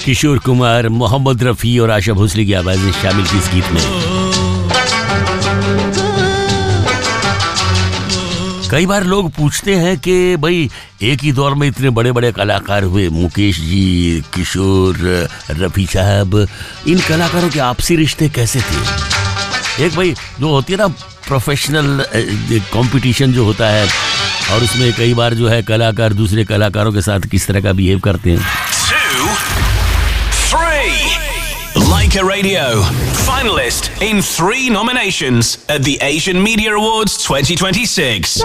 किशोर कुमार, मोहम्मद रफ़ी और आशा भोसले की आवाज़ें शामिल की इस गीत में। कई बार लोग पूछते हैं कि भाई एक ही दौर में इतने बड़े बड़े कलाकार हुए, मुकेश जी, किशोर, रफ़ी साहब, इन कलाकारों के आपसी रिश्ते कैसे थे? एक भाई जो होती है ना प्रोफेशनल कंपटीशन जो होता है, और उसमें कई बार जो है कलाकार दूसरे कलाकारों के साथ किस तरह का बिहेव करते हैं। 2, 3 Leica Radio, finalist in 3 nominations at the Asian Media Awards 2026.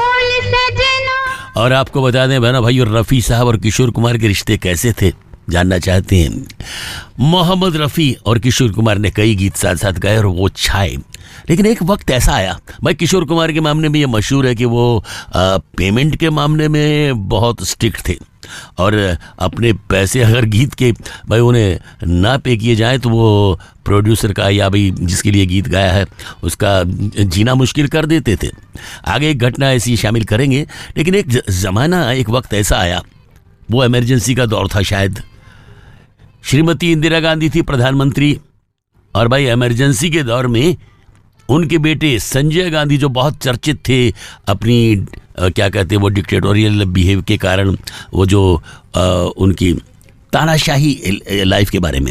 और आपको बता दें बहना भाई, और रफ़ी साहब और किशोर कुमार के रिश्ते कैसे थे जानना चाहते हैं? मोहम्मद रफ़ी और किशोर कुमार ने कई गीत साथ साथ गाए और वो छाए, लेकिन एक वक्त ऐसा आया भाई, किशोर कुमार के मामले में ये मशहूर है कि वो पेमेंट के मामले में बहुत स्ट्रिक्ट थे, और अपने पैसे अगर गीत के भाई उन्हें ना पे किए जाएं तो वो प्रोड्यूसर का या भाई जिसके लिए गीत गाया है उसका जीना मुश्किल कर देते थे। आगे एक घटना ऐसी शामिल करेंगे, लेकिन एक ज़माना, एक वक्त ऐसा आया, वो इमरजेंसी का दौर था शायद। श्रीमती इंदिरा गांधी थी प्रधानमंत्री, और भाई इमरजेंसी के दौर में उनके बेटे संजय गांधी जो बहुत चर्चित थे अपनी क्या कहते हैं वो डिक्टेटोरियल बिहेव के कारण, वो जो उनकी तानाशाही लाइफ के बारे में,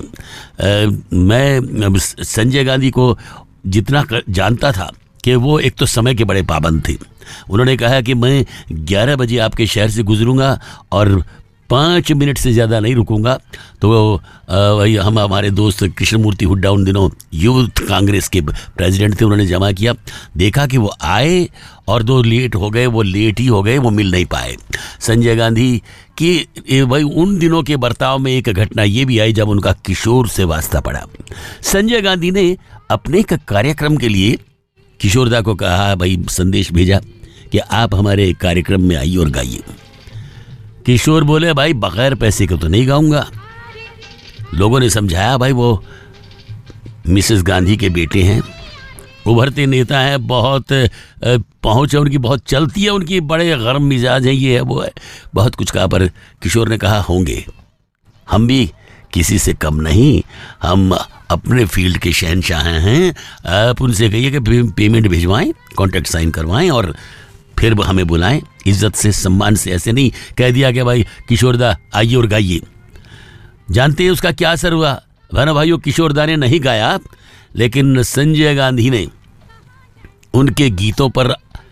मैं संजय गांधी को जितना जानता था कि वो एक तो समय के बड़े पाबंद थे। उन्होंने कहा कि मैं 11 बजे आपके शहर से गुजरूंगा और 5 मिनट से ज़्यादा नहीं रुकूंगा। तो वही हम हमारे दोस्त कृष्णमूर्ति हुड्डा उन दिनों यूथ कांग्रेस के प्रेसिडेंट थे, उन्होंने जमा किया, देखा कि वो आए और 2 लेट हो गए, वो लेट ही हो गए, वो मिल नहीं पाए। संजय गांधी की भाई उन दिनों के बर्ताव में एक घटना ये भी आई जब उनका किशोर से वास्ता पड़ा। संजय गांधी ने अपने एक कार्यक्रम के लिए किशोरदा को कहा, भाई संदेश भेजा कि आप हमारे कार्यक्रम में आइए और गाइए। किशोर बोले, भाई बगैर पैसे के तो नहीं गाऊंगा। लोगों ने समझाया, भाई वो मिसेस गांधी के बेटे हैं, उभरते नेता हैं, बहुत पहुंच है उनकी, बहुत चलती है उनकी, बड़े गर्म मिजाज हैं, ये है वो है, बहुत कुछ कहा। पर किशोर ने कहा, होंगे, हम भी किसी से कम नहीं, हम अपने फील्ड के शहंशाह हैं, आप उनसे कहिए कि पेमेंट भिजवाएं, कॉन्ट्रैक्ट साइन करवाएं और फिर हमें बुलाएं, इज्जत से सम्मान से। ऐसे नहीं कह दिया कि भाई किशोरदा आइए और गाइए। जानते हैं उसका क्या असर हुआ? भाना भाइयों, किशोरदा ने नहीं गाया, लेकिन संजय गांधी ने उनके गीतों पर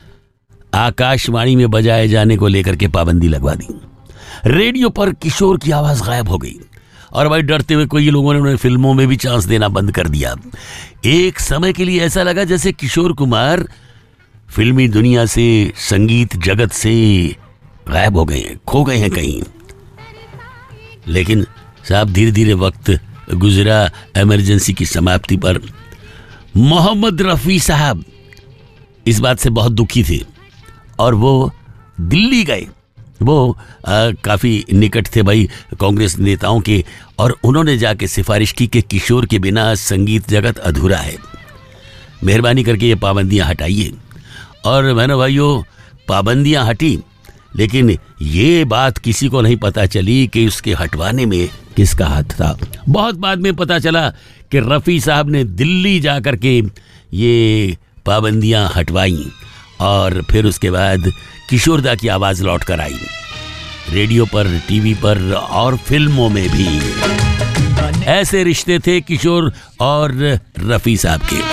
आकाशवाणी में बजाए जाने को लेकर के पाबंदी लगवा दी। रेडियो पर किशोर की आवाज़ गायब हो गई, और भाई डरते हुए कोई लोगों ने उन्हें फिल्मों में भी चांस देना बंद कर दिया। एक समय के लिए ऐसा लगा जैसे किशोर कुमार फिल्मी दुनिया से, संगीत जगत से गायब हो गए हैं, खो गए हैं कहीं। लेकिन साहब धीरे धीरे वक्त गुजरा, इमरजेंसी की समाप्ति पर मोहम्मद रफ़ी साहब इस बात से बहुत दुखी थे और वो दिल्ली गए। वो काफ़ी निकट थे भाई कांग्रेस नेताओं के, और उन्होंने जाके सिफारिश की कि किशोर के बिना संगीत जगत अधूरा है, मेहरबानी करके ये पाबंदियां हटाइए। और बहनों भाइयों, पाबंदियां हटी, लेकिन ये बात किसी को नहीं पता चली कि उसके हटवाने में किसका हाथ था। बहुत बाद में पता चला कि रफ़ी साहब ने दिल्ली जा कर के ये पाबंदियां हटवाई, और फिर उसके बाद किशोरदा की आवाज़ लौट कर आई, रेडियो पर, टीवी पर और फिल्मों में भी। ऐसे रिश्ते थे किशोर और रफ़ी साहब के।